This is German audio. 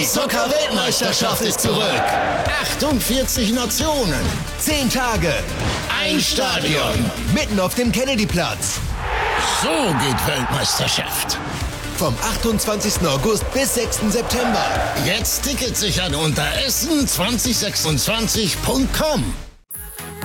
Die Soccer-Weltmeisterschaft ist zurück. 48 Nationen, 10 Tage, ein Stadion, mitten auf dem Kennedyplatz. So geht Weltmeisterschaft. Vom 28. August bis 6. September. Jetzt Tickets sichern unter essen2026.com.